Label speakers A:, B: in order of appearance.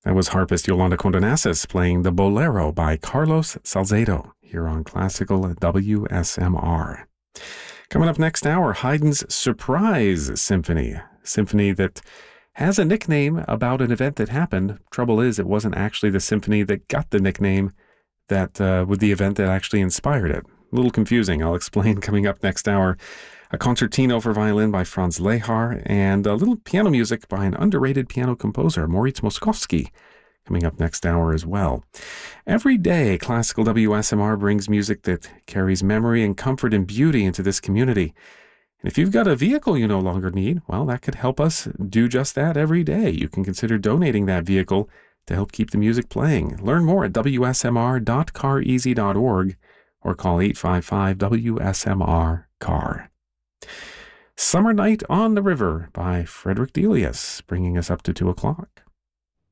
A: That was harpist Yolanda Condonasis playing the Bolero by Carlos Salcedo here on Classical WSMR. Coming up next hour, Haydn's Surprise Symphony. Symphony that has a nickname about an event that happened. Trouble is, it wasn't actually the symphony that got the nickname that with the event that actually inspired it. A little confusing. I'll explain coming up next hour. A concertino for violin by Franz Lehar, and a little piano music by an underrated piano composer, Moritz Moszkowski, coming up next hour as well. Every day, Classical WSMR brings music that carries memory and comfort and beauty into this community. And if you've got a vehicle you no longer need, well, that could help us do just that every day. You can consider donating that vehicle to help keep the music playing. Learn more at wsmr.careasy.org or call 855-WSMR-CAR. Summer Night on the River by Frederick Delius, bringing us up to 2 o'clock.